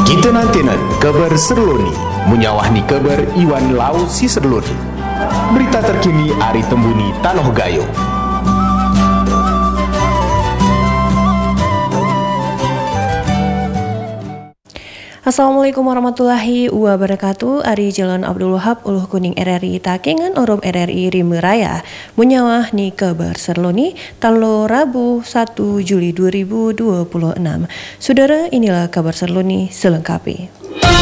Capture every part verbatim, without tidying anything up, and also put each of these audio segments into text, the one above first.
Kita nantinan kabar serloni, menyawahni kabar Iwan Lau si serloni. Berita terkini Ari Tembuni Tanoh Gayo. Assalamualaikum warahmatullahi wabarakatuh. Ari Jalan Abdul Wahab Uluh Kuning R R I Takengan Orom R R I Rimeraya menyawah ni kabar serloni talo Rabu satu Juli dua ribu dua puluh enam. Saudara, inilah kabar serloni selengkapnya.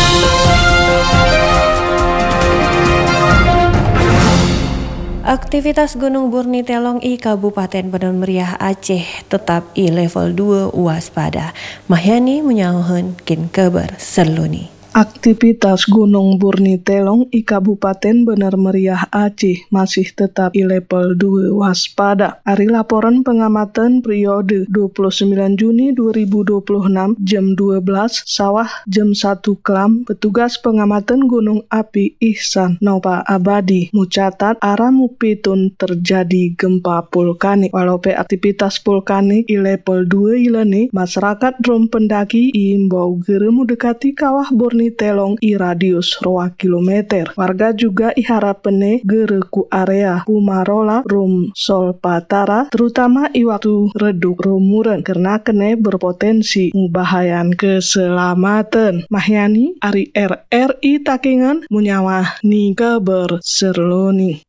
Aktivitas Gunung Burni Telong I Kabupaten Bener Meriah Aceh tetap I level dua waspada. Mahyani menyawahkan kin kabar serloni. Aktivitas Gunung Burni Telong I Kabupaten Bener Meriah Aceh masih tetap I level dua waspada. Ari laporan pengamatan periode dua puluh sembilan Juni dua ribu dua puluh enam jam dua belas sawah jam satu kelam, petugas pengamatan Gunung Api Ihsan Nopa Abadi mencatat arah mupitun terjadi gempa vulkanik. Walau pe aktivitas vulkanik I level dua ilene, masyarakat rom pendaki iimbau geremu dekati kawah Burni Telong I radius roa kilometer. Warga juga iharapene gere ku area Kumarola rum Solpatara, terutama I waktu reduk rumuran karena kene berpotensi membahayan keselamatan. Mahyani Ari R R I Takengan menyawah ni kabar serloni.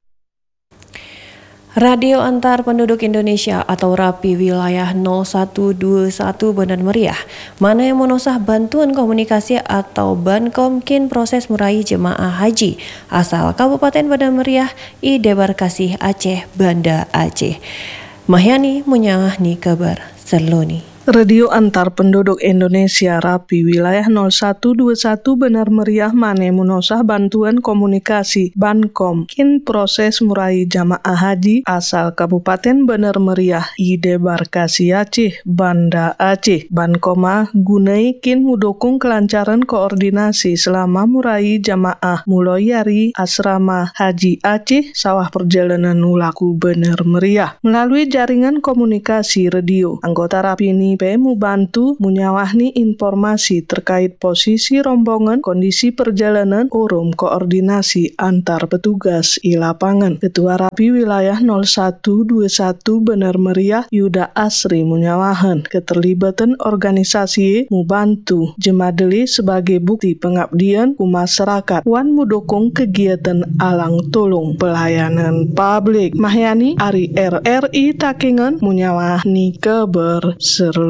Radio Antar Penduduk Indonesia atau RAPI wilayah nol satu dua satu Bener Meriah mana yang menosah bantuan komunikasi atau Bankom kin proses meraih jemaah haji asal Kabupaten Bener Meriah I Debarkasi Aceh Banda Aceh. Mahyani menyawah ni kabar serloni. Radio Antar Penduduk Indonesia RAPI wilayah nol satu dua satu Bener Meriah mane menosah bantuan komunikasi Bankom kin proses murai jamaah haji asal Kabupaten Bener Meriah I Debarkasi Aceh Banda Aceh. Bankoma gunai kin mudukung kelancaran koordinasi selama murai jamaah mulai dari asrama haji Aceh sawah perjalanan nulaku Bener Meriah melalui jaringan komunikasi radio. Anggota RAPI ini mu bantu menyawahni informasi terkait posisi rombongan, kondisi perjalanan, urum koordinasi antar petugas I lapangan. Ketua RAPI wilayah nol satu dua satu Bener Meriah Yuda Asri menyawahan keterlibatan organisasi mu bantu jemadeli sebagai bukti pengabdian ku masyarakat wan mudukung kegiatan alang tulung pelayanan publik. Mahyani Ari R R I Takengan menyawahni kabar serloni.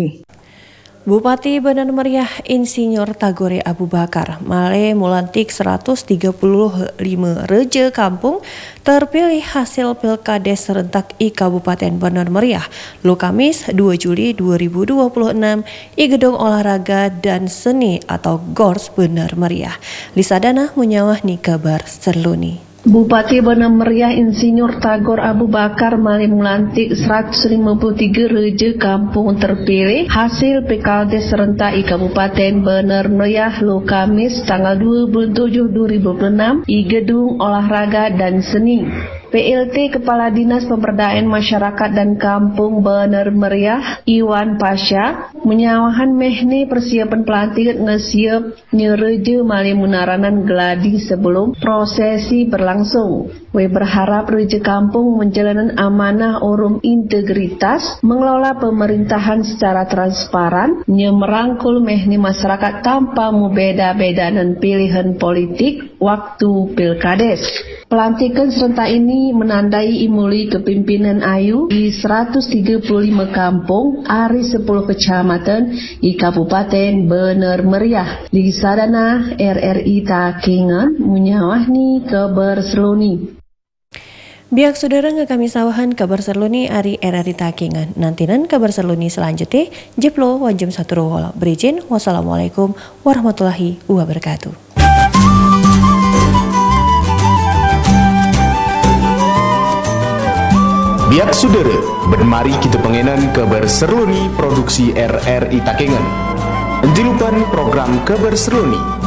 Bupati Bener Meriah Insinyur Tagore Abu Bakar male mulantik seratus tiga puluh lima reja kampung terpilih hasil Pilkades serentak I Kabupaten Bener Meriah lu Kamis dua Juli dua ribu dua puluh enam I Gedung Olahraga dan Seni atau Gors Bener Meriah. Lisadana menyawah ni kabar serloni. Bupati Bener Meriah Insinyur Tagor Abu Bakar mali melantik seratus lima puluh tiga reja kampung terpilih hasil Pilkades serentak I Kabupaten Bener Meriah lu Kamis tanggal dua puluh tujuh Juli dua ribu dua puluh enam I Gedung Olahraga dan Seni. P L T Kepala Dinas Pemberdayaan Masyarakat dan Kampung Bener Meriah Iwan Pasha menyawahan mehne persiapan pelantikan ngesiap nyereje mali munaranan geladi sebelum prosesi berlangsung. We berharap reje kampung menjalankan amanah urum integritas, mengelola pemerintahan secara transparan, merangkul mehne masyarakat tanpa membeda-beda dan pilihan politik waktu Pilkades. Pelantikan serentak ini menandai imuli kepimpinan Ayu di seratus tiga puluh lima kampung ari sepuluh kecamatan di Kabupaten Bener Meriah. Di sadana R R I Takengan menyawahni kabar serloni. Biak saudara nggak kami sawahan kabar serloni Ari R R I Takengan. Nantinan kabar serloni selanjutnya jeplo wajum satu rohol. Berizin, wassalamualaikum warahmatullahi wabarakatuh. Biak saudara, bermari kita pengenan kabar serloni produksi R R I Takengan. Jangan lupa program kabar serloni